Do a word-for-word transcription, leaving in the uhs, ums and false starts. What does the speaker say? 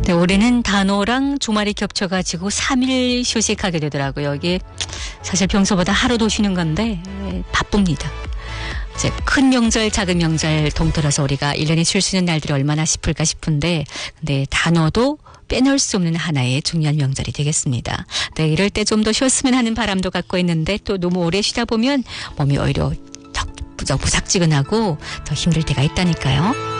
네, 올해는 단오랑 주말이 겹쳐가지고 삼 일 휴식하게 되더라고요. 이게 사실 평소보다 하루 더 쉬는 건데 바쁩니다. 이제 큰 명절, 작은 명절 동떨어서 우리가 일 년에 쉴 수 있는 날들이 얼마나 싶을까 싶은데, 근데 단오도 빼놓을 수 없는 하나의 중요한 명절이 되겠습니다. 네, 이럴 때 좀 더 쉬었으면 하는 바람도 갖고 있는데 또 너무 오래 쉬다 보면 몸이 오히려 더 부적부삭지근하고 더 힘들 때가 있다니까요.